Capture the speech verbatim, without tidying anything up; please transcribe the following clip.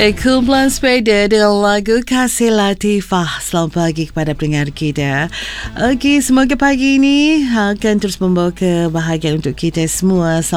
Kumpulan sepeda dengan lagu Kasih Latifah. Selamat pagi kepada pendengar kita. Okey, semoga pagi ini akan terus membawa kebahagiaan untuk kita semua.